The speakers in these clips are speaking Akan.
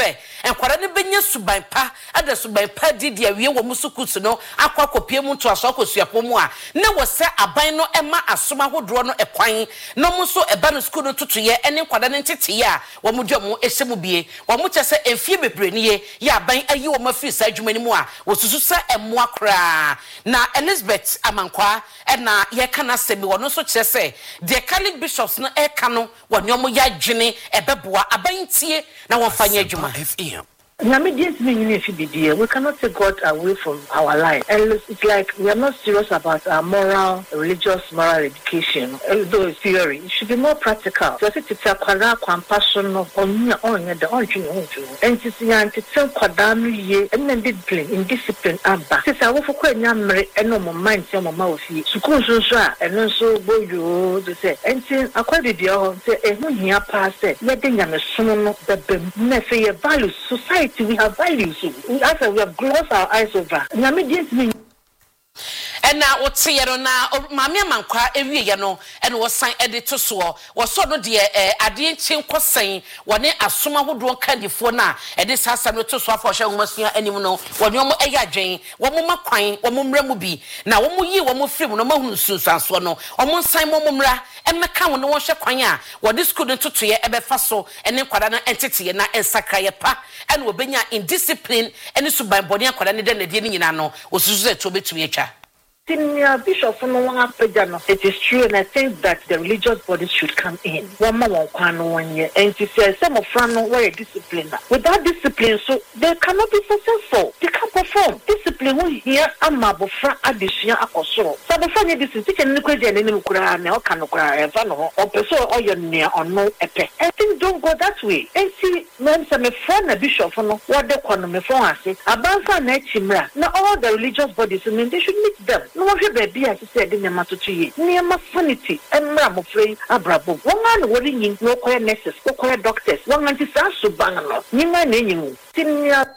se enkwara ne benya suban pa ada suban pa di dia wie wo musukusu no akwa kopie mu to aso akosuapo mu a ne wo se aban no ema asoma hodro no ekwan no mu so eba no school no tutuye ene nkwada ne ntete a wo mu dwa mu ehye mu bie wo mu kyese enfie bebre ne ye ya aban ayi wo mafiri sa adwumani mu a wo susu sa emmoa kra na Elizabeth Amankwa na ye kana semi wo no so kyese the Catholic bishops no e kano wo nyomo ya dwene ebeboa aban tie na wo fanya adwuma FM. We cannot take God away from our life. And it's like we are not serious about our moral education. Although it's theory, it should be more practical. So it's a compassion of the origin. And it's a and then discipline, indiscipline, abba. Since I work for quite a normal mind, some of my and also go you to say, and since I quite did your say, and when you are past it, letting them assume the values society. We have values. We have closed our eyes over. And now what say na Mami Amankwa ewie no and was sign edit to so was so no de ade chin kwasan wone asoma hodo kandifo na e de sasa no to so for hwe ngomasua anim no wone omo eya dwen wo mo makwan wo mo mra mu bi na wo mo yi wo mo firi no mahunu sunsanso no omo nsan mo mra emeka wo no wo hwe kwan a wo de school no totoye ebefa so ene kwada no entete na ensakraye pa ene obenya indiscipline ene suban boni akwada ne de na de nyina no osusu eto betu etwa. Senior Bishop it is true, and I think that the religious bodies should come in. 1 year, and she says some of them were disciplined. Without discipline, so they cannot be successful. They can't perform. Discipline will hear a mabo fra addition akoso. So the funny this is teaching the question in Ukraine or Canocra or person or your near or no epe. I think don't go that way. And see, when some friend a bishop for what the economy for us, about Chimra. Now all the religious bodies, I mean, they should meet them. No one baby as said in the matuchi. Near my sanity and Ramofrey Abrabo. 1 man worrying no quiet nurses, no quiet doctors. 1 anti-sasu bangalo. Nima name. Senior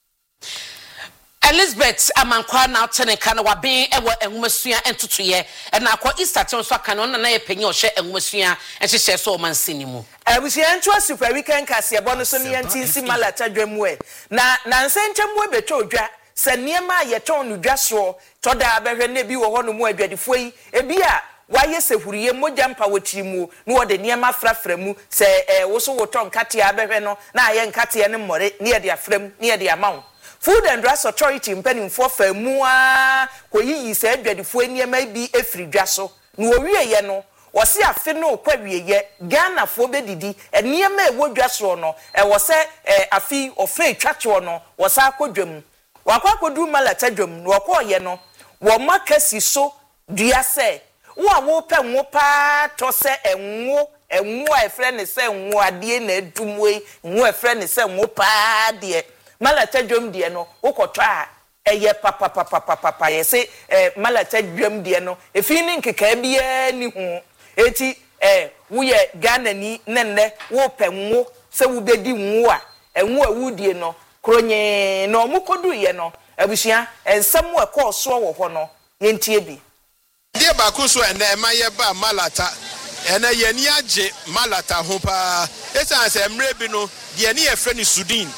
Elizabeth Amankwa na teneka na wabe ewo enwumasua entutuye na akwa Easter ten so aka no na ye penye ohye enwumasua enhyehyɛ so mansini mu abusia ntwa super weekend kase ebo no so ne yantinsi malata dwam na nsentwam we betwa odwa se niema ye ton no dwa so to da behwe na bi wo ho no mu adwadifo yi ebi a waye sehuriye mogya mpa wotirimu no wode niema frafra mu se wo so woton kate abehwe no na aye nkate ne mmore ne ye de afram ne ye de amawo Food and Drugs Authority impending for Femua, Koyi said, Dwadifo niema bi efiri dwa so. No wie ye no, wose afe no kwa wie ye, Ghana fo bedidi, niema ewo dwa so no, wose afi ofe twacho no, wose akodwam. Wakwa kodu malata dwam, wakwa ye no, wo makasi so dua se, wo pe nwo pa to se enwo efre ne se nwo ade na edumwe, nwo efre ne se nwo pa de malata dwam de no wokotwa a eye papa ye se malata dwam de no efi ni nkeka bia ni hu eti wo ye Ghana ni nenne wo pe nwo se wo bedi nwo a enwo a wudie no kronye no mukodu ye no abusia ensam wo ekọ wo ho no yentie bi die ba ko so ene ema ye ba malata ene ye ni age malata ho pa esan se mre bi no de ni ye fre ni Sudan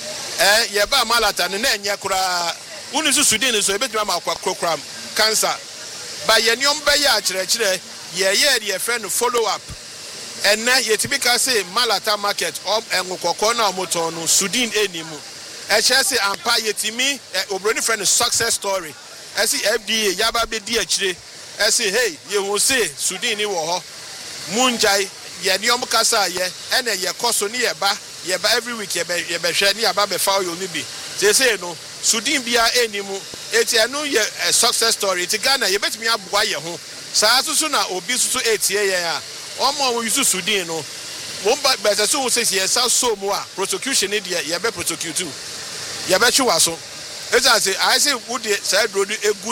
ye ba malata ne na enye kura unu su Sudan so ebetuma makwa krokram cancer ba ye ni omba ya kire ye friend follow up and na ye tibika say malata market enwukoko na omoto no Sudan enimu chese ampa ye timi obroni friend success story esi FDA yaba be di akire esi hey ye wo say Sudan ni wo ho munjai ye ni omkasa ye ene ye koso ni ye ba every week ye be hwe ni aba be fa yo ni bi say no Sudan bia enimu eti anu ye success story ti Ghana ye betimi aboa ye ho saa susu na obi susu etie ye a omo wo yusu Sudan no wo ba be so wo say ye sa so mu a prosecution ni de ye be prosecute ye be twa so eti say I say wo de say do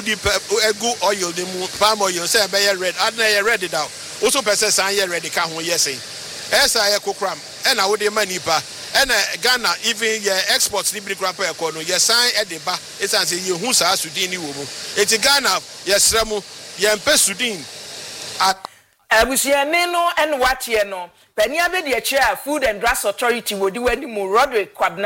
egu oil ni mu palm oil say be ye red adna ye red it out also person san ye red ka ho ye say esa ye kokram e na wo de manipa and Ghana even your exports ni bikra pa ekono ye san edeba esan say ye hu sa Sudan ni wo mu eti Ghana ye sremu ye mpe Sudan abusia ne no en watie no pania be de akira Food and Drugs Authority wodi wani mu Roderick Kwabna